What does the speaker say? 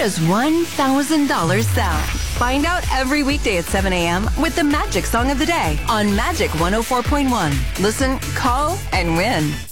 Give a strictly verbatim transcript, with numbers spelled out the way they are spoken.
does one thousand dollars sound? Find out every weekday at seven a.m. with the Magic Song of the Day on Magic one oh four point one. Listen, call, and win.